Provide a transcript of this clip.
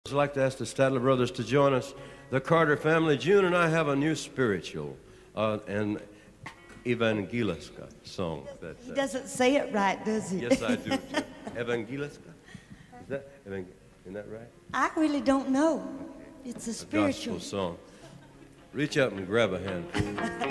I'd like to ask the Statler brothers to join us. The Carter family, June and I have a new spiritual and Evangeliska song. He doesn't say it right, does he? Yes, I do. Too. Evangeliska? Isn't that right? I really don't know. It's a spiritual gospel song. Reach up and grab a hand.